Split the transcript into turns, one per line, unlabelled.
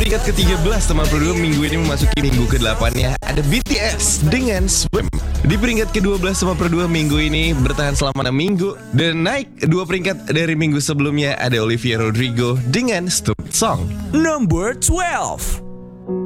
peringkat ke-13 teman Pro 2 minggu ini memasuki minggu ke-8-nya ada BTS dengan Swim. Di peringkat ke-12 teman Pro 2 minggu ini bertahan selama 6 minggu dan naik 2 peringkat dari minggu sebelumnya ada Olivia Rodrigo dengan Stupid Song.
Number 12.